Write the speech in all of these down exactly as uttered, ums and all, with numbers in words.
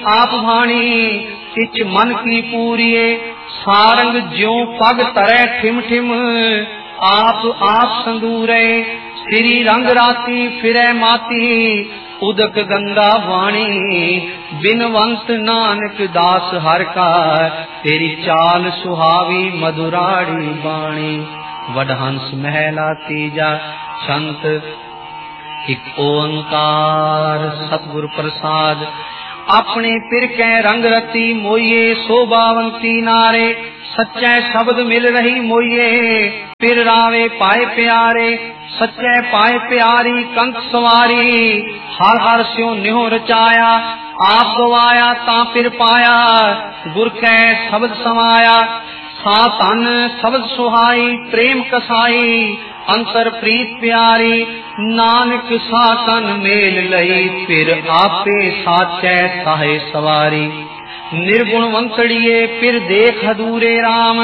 आप भाणी इच मन की पूरिए सारंग ज्यों पग तरै ठिम ठिम आप आप संदूरे श्री रंग राती फिरै माती उदक गंगा वाणी बिनवंत नानक दास हर का तेरी चाल सुहावी मधुराड़ी बाणी। वडहंस महला तीजा छंत एक ओंकार सतगुर प्रसाद अपने पिर कै रंग रती मोइये शोभावंती नारे सच्चे शब्द मिल रही मोइये पिर रावे पाए प्यारे सच्चे पाए प्यारी कंक सवारी हर हर स्यों न्यों रचाया आप गवाया ता पिर पाया गुर कै शब्द समाया सा तन शब्द सुहाई प्रेम कसाई अंतर प्रीत प्यारी नानक सा तन मेल लई फिर आपे साचै साहे सवारी निर्गुण वंतड़िए फिर देख हदूरे राम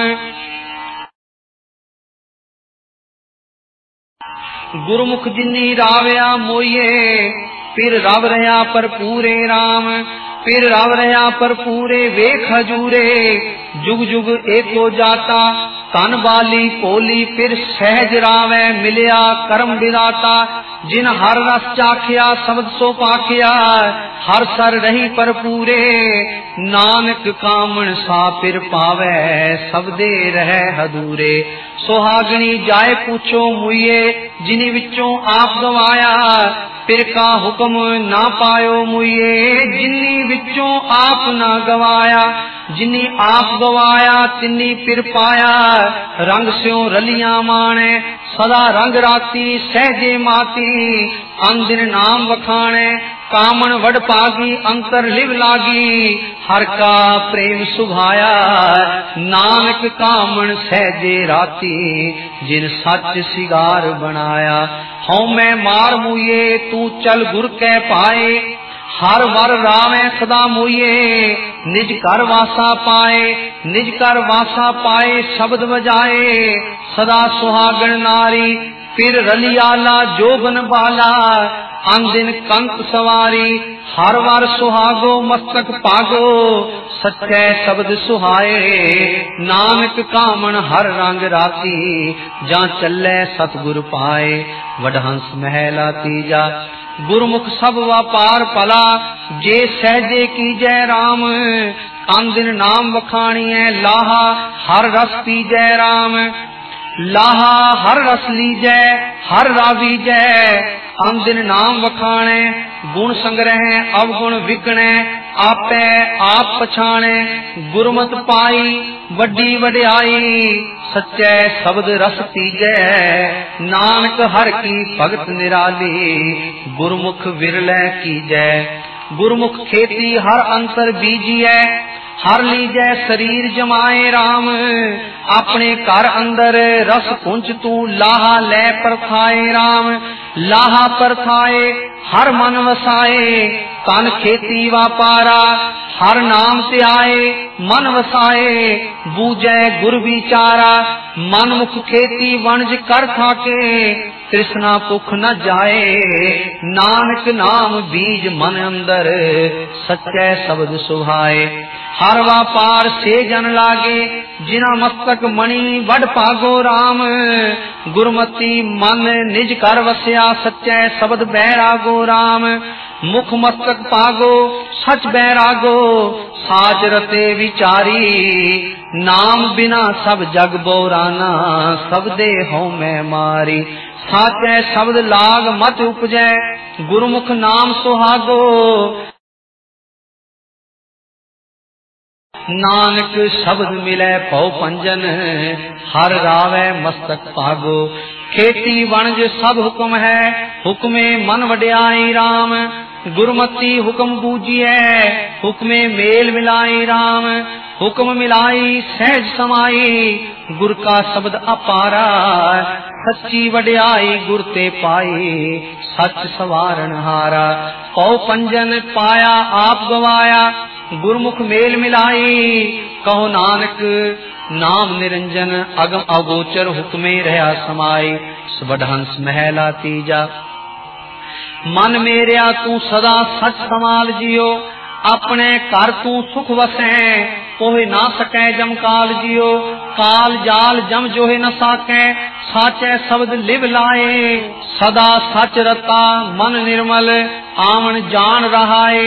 गुरमुख जिन्नी रावया मोइये फिर रव रहा पर पूरे राम फिर रव रहा पर पूरे वेख हजूरे जुग जुग एको जाता तन बाली कोली फिर सहज रावै मिलिया करम विदाता जिन हर रस चाखिया शब्द सो पाखिया हर सर रही पर पूरे नानक कामण सा फिर पावै सबदे रह हदूरे सुहागणी जाए पूछो मुइये जिनी विचों आप गवाया फिर का हुक्म ना पायो मुइये जिन्नी विचों आप ना गवाया जिन्नी आप गवाया तिन्नी फिर पाया रंग स्यों रलियां माने सदा रंग राती सहजे माती अंदिन नाम वखाणे कामन वड पागी अंतर लिव लागी हर का प्रेम सुभाया नानक कामन सहजे राती जिन सच सिगार बनाया हूं मैं मार मुइये तू चल गुर कै पाए हर वर रावै सदा मुइये निज कर वासा पाए निज कर वासा पाए शब्द बजाए सदा सुहागण नारी फिर रलियाला जोबन बाला अंदिन कंक सवारी हर वार सुहागो मस्तक पागो सच्चे शब्द सुहाए नानक कामन हर रंग राती जा चले सतगुर पाए। वडहंस महला तीजा गुरमुख सब व्यापार भला जे सहजे की जय राम अंदिन नाम वखाणिए लाहा हर रस पी जय राम लाहा हर रस लीजै हर रावी जय अंदिन नाम वखाणे गुण संग्रह अवगुण विकणे आपे आप पछाणे गुरमत पाई वड्डी वड्याई सच्चे शब्द रस तीजै नानक हर की भगत निराली गुरमुख विरलै कीजै। गुरमुख खेती हर अंतर बीजिए हर लीजै शरीर जमाए राम अपने घर अंदर रस पुंज तू लाहा लै परथाए राम लाहा परथाए हर मन वसाए तन खेती वापारा हर नाम ते आए मन वसाए बूझे गुर विचारा मन मुख खेती वणज कर थाके तृष्णा भुख न जाए नानक नाम बीज मन अंदर सच्चे शब्द सुहाए। हर व्यापार से जन लागे जिना मस्तक मणि वड पागो राम गुरमती मन निज कर वसया सच्चे शब्द बैरागो राम मुख मस्तक पागो सच बैरागो साच रते विचारी नाम बिना सब जग बोराना सबदे हो मैं मारी साचे शब्द लाग मत उपजै गुरमुख नाम सुहागो नानक शब्द मिले पौ पंजन हर रावै मस्तक पागो खेती वणज सब हुक्म है हुक्मे मन वड्याई राम गुरमती हुक्म बूझिए हुक्मे मेल मिलाई राम हुक्म मिलाई सहज समाई गुर का शब्द अपारा सच्ची वड्याई गुर ते पाई सच सवारण हारा पौ पंजन पाया आप गवाया गुरमुख मेल मिलाई कहो नानक नाम निरंजन अगम अगोचर हुक्मे रहा समाई। वडहंस महला तीजा मन मेरिया तू सदा सच संभाल जियो अपने घर तू सुख वसै कोहे ना सकै जम काल जियो काल जाल जम जोहे न साकै साचे शब्द लिव लाए सदा सच रता मन निर्मल आवन जान रहाए।